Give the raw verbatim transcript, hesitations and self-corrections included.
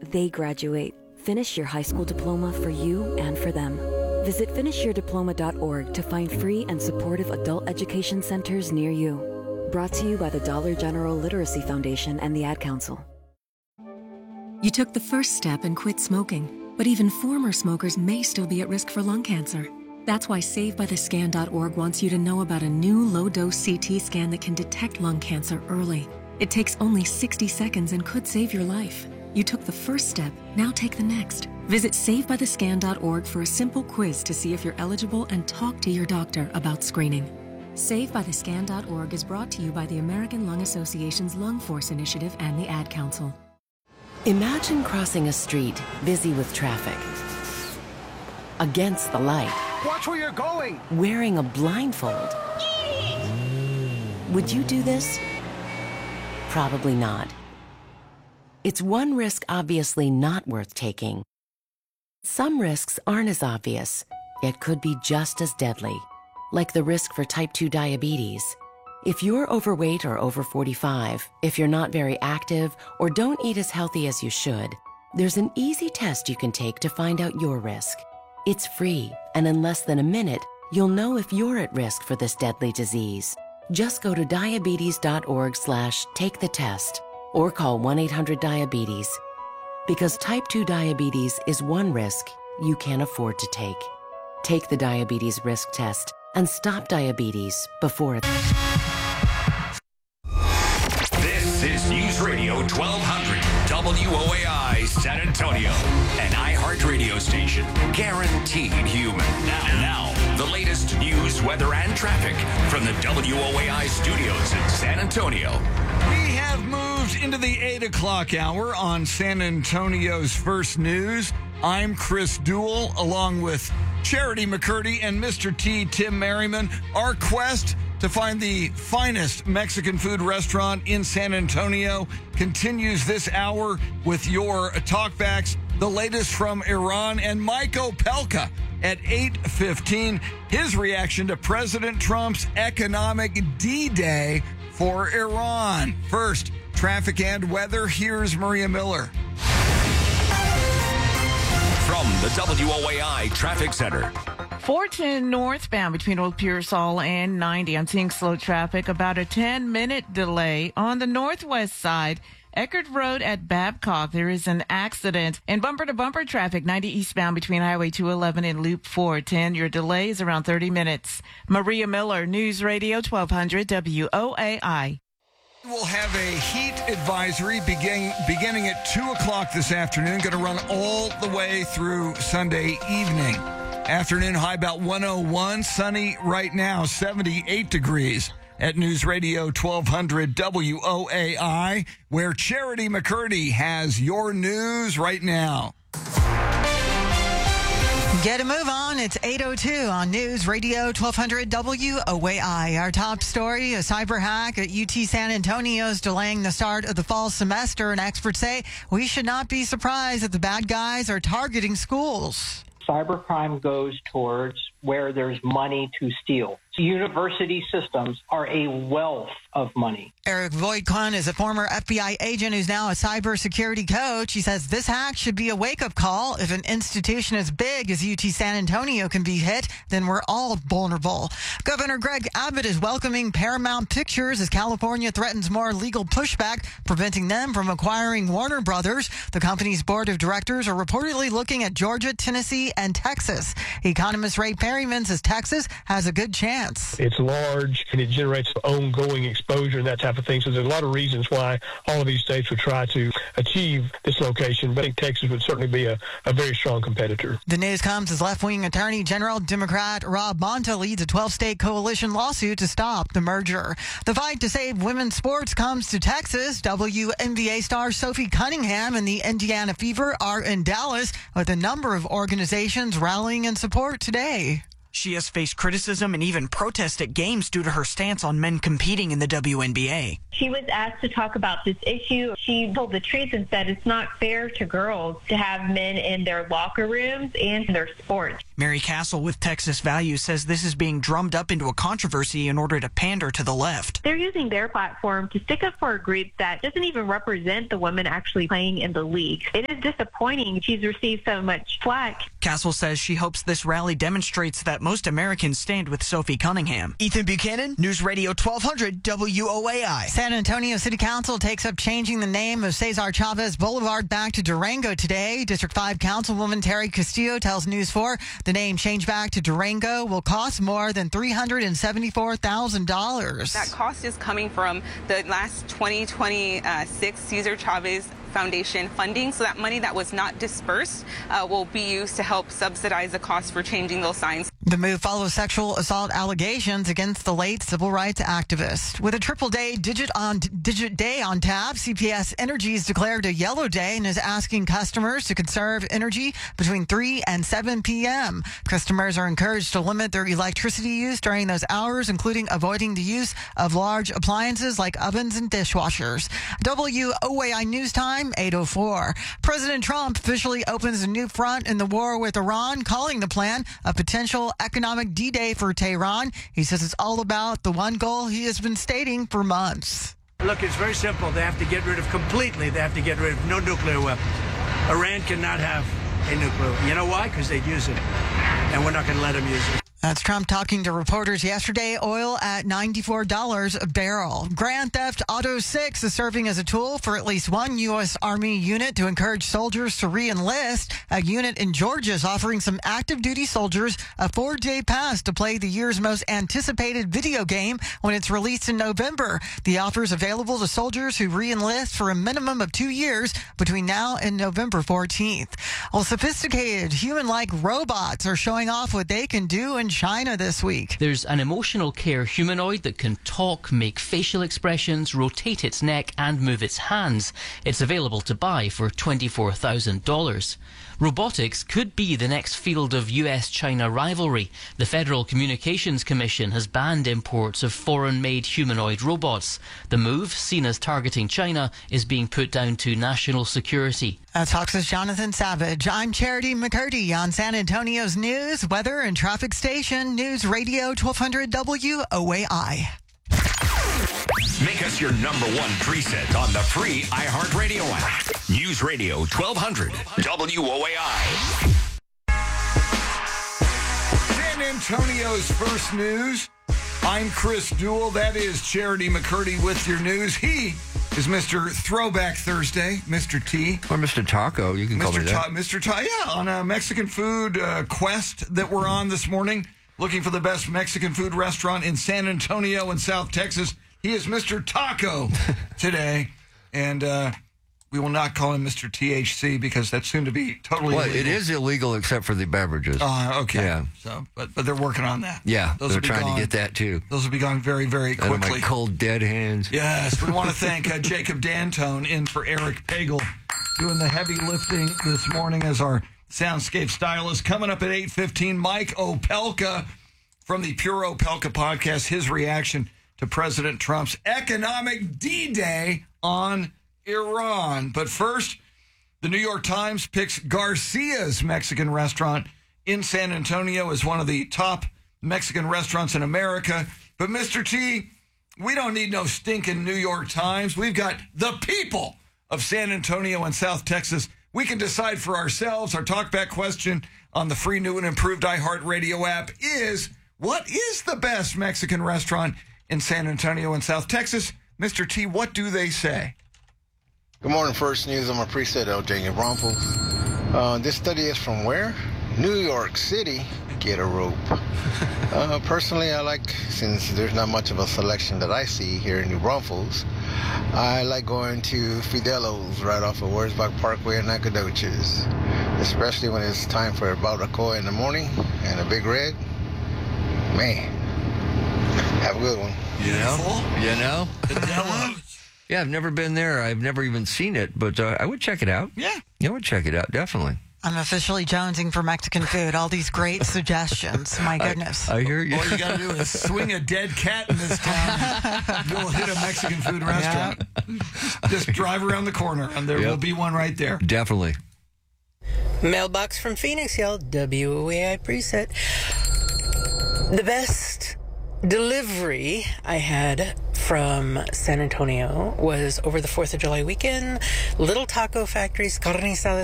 they graduate. Finish your high school diploma for you and for them. Visit finish your diploma dot org to find free and supportive adult education centers near you. Brought to you by the Dollar General Literacy Foundation and the Ad Council. You took the first step and quit smoking, but even former smokers may still be at risk for lung cancer. That's why save by the scan dot org wants you to know about a new low-dose C T scan that can detect lung cancer early. It takes only sixty seconds and could save your life. You took the first step, now take the next. Visit save by the scan dot org for a simple quiz to see if you're eligible and talk to your doctor about screening. save by the scan dot org is brought to you by the American Lung Association's Lung Force Initiative and the Ad Council. Imagine crossing a street busy with traffic. Against the light. Watch where you're going! Wearing a blindfold. Would you do this? Probably not. It's one risk obviously not worth taking. Some risks aren't as obvious, yet could be just as deadly, like the risk for type two diabetes. If you're overweight or over forty-five, if you're not very active, or don't eat as healthy as you should, there's an easy test you can take to find out your risk. It's free, and in less than a minute, you'll know if you're at risk for this deadly disease. Just go to diabetes dot org slash take the test or call one eight hundred diabetes. Because type two diabetes is one risk you can't afford to take. Take the diabetes risk test and stop diabetes before it... This is News Radio twelve hundred W O A I San Antonio, an iHeart radio station guaranteed human. Now, now, the latest news, weather, and traffic from the W O A I studios in San Antonio. We have moved into the eight o'clock hour on San Antonio's First News. I'm Chris Duell, along with Charity McCurdy and Mister T, Tim Merriman. Our quest to find the finest Mexican food restaurant in San Antonio continues this hour with your talkbacks. The latest from Iran and Mike Opelka at eight fifteen. His reaction to President Trump's economic D-Day for Iran. First, traffic and weather. Here's Maria Miller. From the W O A I Traffic Center. four ten northbound between Old Pearsall and ninety. I'm seeing slow traffic, about a ten-minute delay. On the northwest side, Eckerd Road at Babcock, there is an accident. And bumper-to-bumper traffic, ninety eastbound between Highway two eleven and Loop four ten. Your delay is around thirty minutes. Maria Miller, News Radio twelve hundred W O A I. We'll have a heat advisory begin, beginning at two o'clock this afternoon. Going to run all the way through Sunday evening. Afternoon high about one oh one. Sunny right now, seventy-eight degrees at News Radio twelve hundred W O A I, where Charity McCurdy has your news right now. Get a move on. It's eight oh two on News Radio twelve hundred W O A I. Our top story, a cyber hack at U T San Antonio is delaying the start of the fall semester, and experts say we should not be surprised that the bad guys are targeting schools. Cybercrime goes towards where there's money to steal. University systems are a wealth of money. Eric Voigtman is a former F B I agent who's now a cybersecurity coach. He says this hack should be a wake-up call. If an institution as big as U T San Antonio can be hit, then we're all vulnerable. Governor Greg Abbott is welcoming Paramount Pictures as California threatens more legal pushback, preventing them from acquiring Warner Brothers. The company's board of directors are reportedly looking at Georgia, Tennessee, and Texas. Economist Ray Perryman says Texas has a good chance. It's large, and it generates ongoing exposure and that type of thing. So there's a lot of reasons why all of these states would try to achieve this location. But I think Texas would certainly be a, a very strong competitor. The news comes as left-wing Attorney General Democrat Rob Bonta leads a twelve-state coalition lawsuit to stop the merger. The fight to save women's sports comes to Texas. W N B A star Sophie Cunningham and the Indiana Fever are in Dallas with a number of organizations rallying in support today. She has faced criticism and even protest at games due to her stance on men competing in the W N B A. She was asked to talk about this issue. She told the truth and said it's not fair to girls to have men in their locker rooms and their sports. Mary Castle with Texas Values says this is being drummed up into a controversy in order to pander to the left. They're using their platform to stick up for a group that doesn't even represent the women actually playing in the league. It is disappointing she's received so much flack. Castle says she hopes this rally demonstrates that most Americans stand with Sophie Cunningham. Ethan Buchanan, News Radio twelve hundred W O A I. San Antonio City Council takes up changing the name of Cesar Chavez Boulevard back to Durango today. District five Councilwoman Terry Castillo tells News four the name changed back to Durango will cost more than three hundred seventy-four thousand dollars. That cost is coming from the last twenty twenty-six Cesar Chavez Foundation funding, so that money that was not dispersed uh, will be used to help subsidize the cost for changing those signs. The move follows sexual assault allegations against the late civil rights activist. With a triple day digit on digit day on tap, C P S Energy's declared a yellow day and is asking customers to conserve energy between three and seven p.m. Customers are encouraged to limit their electricity use during those hours, including avoiding the use of large appliances like ovens and dishwashers. W O A I News Time, eight oh four. President Trump officially opens a new front in the war with Iran, calling the plan a potential economic D-Day for Tehran. He says it's all about the one goal he has been stating for months. Look, it's very simple. They have to get rid of completely, they have to get rid of no nuclear weapons. Iran cannot have a nuclear weapon. You know why? Because they'd use it. And we're not going to let them use it. That's Trump talking to reporters yesterday. Oil at ninety-four dollars a barrel. Grand Theft Auto six is serving as a tool for at least one U S Army unit to encourage soldiers to re-enlist. A unit in Georgia is offering some active duty soldiers a four-day pass to play the year's most anticipated video game when it's released in November. The offer is available to soldiers who re-enlist for a minimum of two years between now and November fourteenth. Well, sophisticated human-like robots are showing off what they can do in China this week. There's an emotional care humanoid that can talk, make facial expressions, rotate its neck and move its hands. It's available to buy for twenty-four thousand dollars. Robotics could be the next field of U S China rivalry. The Federal Communications Commission has banned imports of foreign-made humanoid robots. The move, seen as targeting China, is being put down to national security. That's Fox's Jonathan Savage. I'm Charity McCurdy on San Antonio's news, weather, and traffic station, News Radio twelve hundred W O A I. Make us your number one preset on the free iHeartRadio app. News Radio twelve hundred W O A I. San Antonio's first news. I'm Chris Duell. That is Charity McCurdy with your news. He is Mister Throwback Thursday, Mister T. Or Mister Taco. You can call Mister me that. Ta- Mister Ta- yeah, on a Mexican food uh, quest that we're on this morning, looking for the best Mexican food restaurant in San Antonio and South Texas. He is Mister Taco today, and uh, we will not call him Mister T H C because that's soon to be totally well, illegal. It is illegal except for the beverages. Uh, okay. Yeah. So, but but they're working on that. Yeah, Those they're will be trying gone. to get that too. Those will be gone very, very Out of quickly. my cold, dead hands. Yes, we want to thank uh, Jacob Dantone in for Eric Pagel, doing the heavy lifting this morning as our soundscape stylist. Coming up at eight fifteen, Mike Opelka from the Pure Opelka podcast, his reaction to President Trump's economic D-Day on Iran. But first, the New York Times picks Garcia's Mexican restaurant in San Antonio as one of the top Mexican restaurants in America. But Mister T, we don't need no stinking New York Times. We've got the people of San Antonio and South Texas. We can decide for ourselves. Our talkback question on the free, new, and improved iHeartRadio app is, what is the best Mexican restaurant in San Antonio and South Texas? Mister T, what do they say? Good morning, First News. I'm a preset L J in Braunfels. Uh, this study is from where? New York City. Get a rope. uh, personally, I like, since there's not much of a selection that I see here in New Braunfels, I like going to Fidelo's right off of Wurzbach Parkway in Nacogdoches, especially when it's time for a barbacoa in the morning and a big red. Man, have a good one. You know? You know? Yeah, I've never been there. I've never even seen it, but uh, I would check it out. Yeah. I would check it out, definitely. I'm officially jonesing for Mexican food. All these great suggestions. My goodness. I, I hear you. All you got to do is swing a dead cat in this town. You'll hit a Mexican food restaurant. Yeah. Just drive around the corner, and there Yep. will be one right there. Definitely. Mailbox from Phoenix, y'all. W O A I preset. The best delivery I had from San Antonio was over the fourth of July weekend. Little Taco Factories, Carne Asada